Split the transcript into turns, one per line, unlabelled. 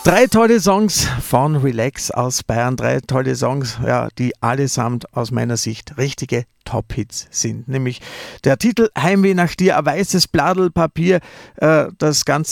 3 tolle Songs von Relax aus Bayern, 3 tolle Songs, ja, die allesamt aus meiner Sicht richtige Top-Hits sind. Nämlich der Titel Heimweh nach dir, ein weißes Bladel Papier, das Ganze